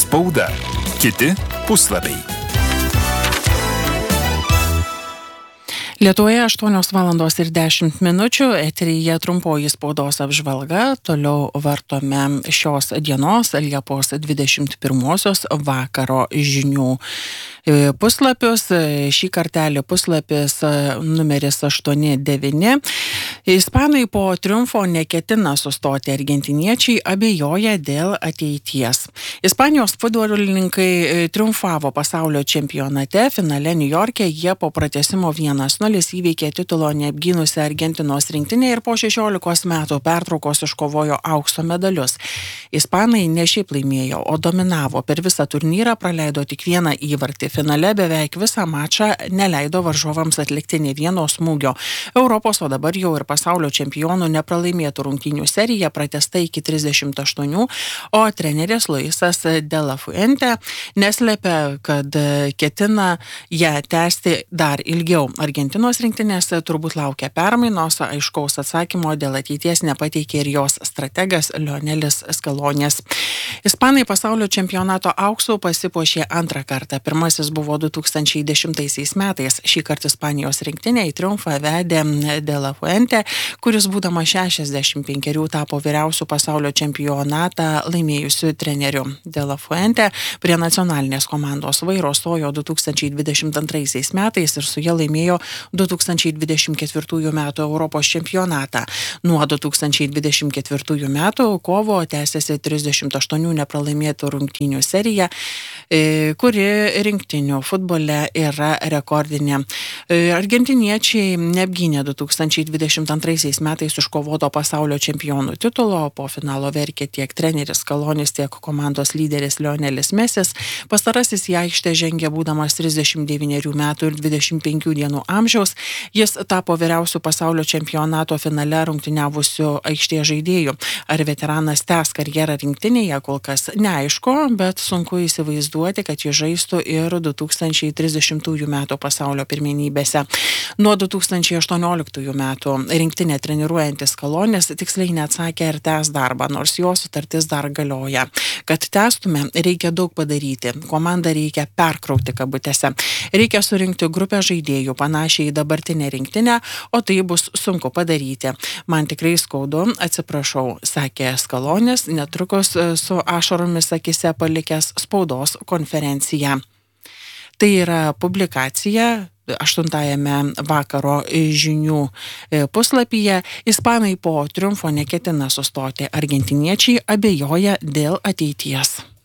Spauda. Kiti puslapiai. Lietuvoje 8:10 eteryje trumpoji spaudos apžvalga. Toliau vartome šios dienos, Liepos 21 vakaro žinių puslapius. Šį kartelį puslapis numeris 8-9. Ispanai po triumfo neketina sustoti, argentiniečiai abejoja dėl ateities. Ispanijos futbolininkai triumfavo pasaulio čempionate. Finale Niujorke jie po pratęsimo 1-0 įveikė titulo neapgynusią Argentinos rinktinę ir po 16 metų pertraukos iškovojo aukso medalius. Ispanai ne šiaip laimėjo, o dominavo. Per visą turnyrą praleido tik vieną įvartį. Finale beveik visą mačą neleido varžovams atlikti nė vieno smūgio. Europos, o dabar jau ir pasaulio čempionų nepralaimėtų rungtynių serija pratęsta iki 38, o treneris Luisas de la Fuente neslėpia, kad ketina ją tęsti dar ilgiau. Argentinos rinktinės turbūt laukia permainos, aiškaus atsakymo dėl ateities nepateikė ir jos strategas Lionelis Scalonės. Ispanai pasaulio čempionato auksu pasipuošė antrą kartą. Pirmasis buvo 2010 metais. Šį kartą Ispanijos rinktinė į triumfą vedė de la Fuente, kuris būdamas 65 tapo vyriausiu pasaulio čempionatą laimėjusiu treneriu. De la Fuente prie nacionalinės komandos vairo stojo 2022 metais ir su ja laimėjo 2024 metų Europos čempionatą. Nuo 2024 metų kovo tęsiasi 38 nepralaimėtų rungtynių serija, kuri rinktinių futbole yra rekordinė. Argentiniečiai neapgynė 2022 metais iškovoto pasaulio čempionų titulo. Po finalo verkė tiek treneris Scalonis, tiek komandos lyderis Lionelis Mesis. Pastarasis į aikštę žengė būdamas 39 metų ir 25 dienų amžiaus. Jis tapo vyriausiu pasaulio čempionato finale rungtyniavusiu aikštės žaidėjų. Ar veteranas tęs karjerą rinktinėje, kol kas neaišku, bet sunku įsivaizduoti, kad jis žaistų ir 2030 metų pasaulio pirmenybėse. Nuo 2018 metų rinktinė treniruojantis Scalonis tiksliai neatsakė ir tęs darbą, nors jo sutartis dar galioja. Kad tęstume, reikia daug padaryti. Komandą reikia perkrauti kabutėse. Reikia surinkti grupę žaidėjų panašiai į dabartinę rinktinę, o tai bus sunku padaryti. Man tikrai skaudu, atsiprašau, sakė Scalonis, netrukus su ašaromis akise palikęs spaudos konferenciją. Tai yra publikacija 8 vakaro žinių puslapyje. Ispanai po triumfo neketina sustoti, argentiniečiai abejoja dėl ateities.